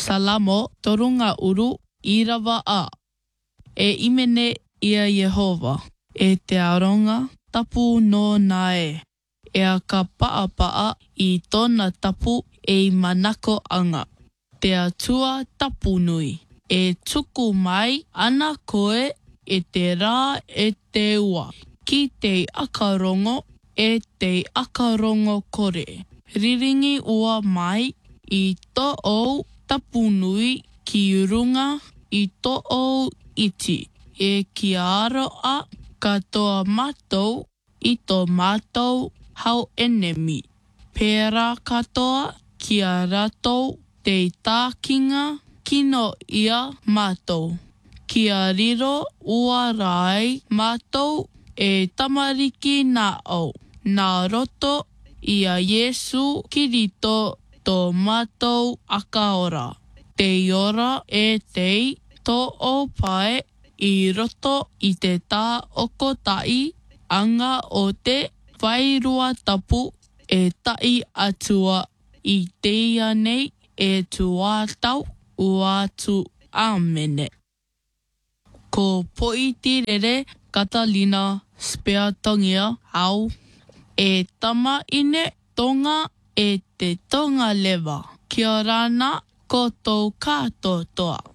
Salamo torunga uru irawa a. E imene ia Yehova. E te aronga tapu no nae. E a ka paa I tōna tapu e manako anga. Te atua tapu nui. E tuku mai ana koe e te rā e te ua. Ki te akarongo e te akarongo kore. Riringi ua mai I tō ou tapu nui ki runga I tō ou iti. E ki aro a katoa mātou I tō mātou hau enemi. Pērā katoa ki a ratou te tākinga kino ia mātou. Ki a riro ua rai mātou e tamariki nā au. Nā roto I a Yesu Kirito tō mātou akaora. Te ora e tei tō o pae I roto I te tā oko tai anga o te whairua tapu e tai atua I teia nei e tuātau uatu āmene. Ko poiti rere Catalina Speatongia au e tama ine tonga e te tonga lewa. Kia rana ko tō kātotoa.